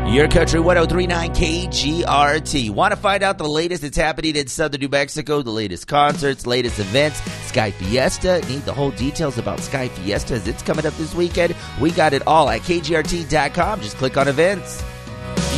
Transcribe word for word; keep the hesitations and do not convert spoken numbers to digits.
Your Country one oh three point nine K G R T. Want to find out the latest that's happening in southern New Mexico, the latest concerts, latest events, Sky Fiesta? Need the whole details about Sky Fiesta as it's coming up this weekend? We got it all at K G R T dot com. Just click on events.